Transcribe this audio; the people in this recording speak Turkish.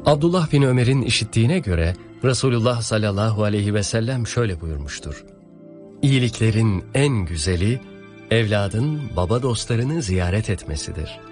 Abdullah bin Ömer'in işittiğine göre Resulullah sallallahu aleyhi ve sellem şöyle buyurmuştur: İyiliklerin en güzeli evladın baba dostlarını ziyaret etmesidir.